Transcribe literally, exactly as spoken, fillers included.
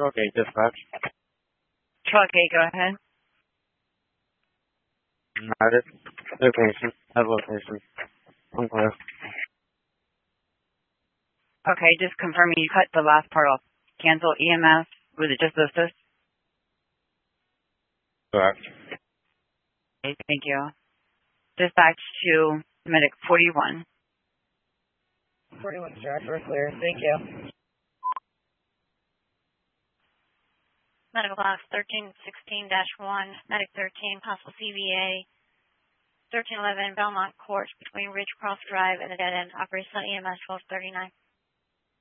Okay, dispatch. Truck eight, go ahead. United. Location. At location. Unclear. Okay, just confirming you cut the last part off. Cancel E M S. Was it just those? Correct. Okay, thank you. Dispatch to medic forty-one. forty-one, director, clear. Thank you. Medical box thirteen sixteen dash one, medic thirteen, possible C V A, thirteen eleven Belmont Court between Ridgecross Drive and the dead end, operation E M S twelve thirty-nine.